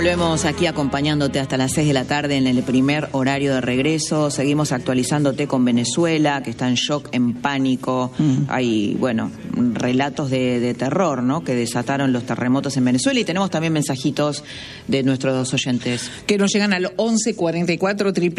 Volvemos aquí acompañándote hasta las 6 de la tarde en el primer horario de regreso. Seguimos actualizándote con Venezuela, que está en shock, en pánico. Hay, bueno, relatos de terror, ¿no?, que desataron los terremotos en Venezuela. Y tenemos también mensajitos de nuestros oyentes que nos llegan al 1144